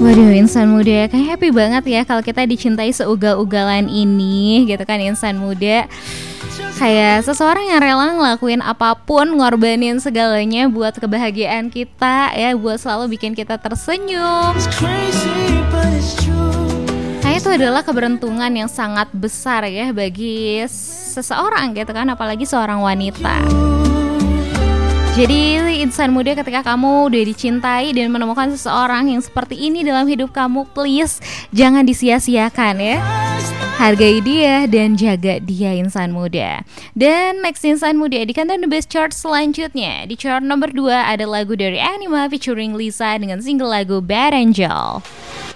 Waduh, insan muda kayak happy banget ya kalau kita dicintai seugal-ugalan ini gitu kan. Insan muda kayak seseorang yang rela ngelakuin apapun, ngorbanin segalanya buat kebahagiaan kita ya, buat selalu bikin kita tersenyum. Nah, itu adalah keberuntungan yang sangat besar ya bagi seseorang gitu kan, apalagi seorang wanita. Jadi insan muda, ketika kamu udah dicintai dan menemukan seseorang yang seperti ini dalam hidup kamu, please jangan disia-siakan ya. Hargai dia dan jaga dia, insan muda. Dan next insan muda di kantor The Best Chart selanjutnya. Di chart nomor 2 ada lagu dari Anima featuring Lisa dengan single lagu Bad Angel.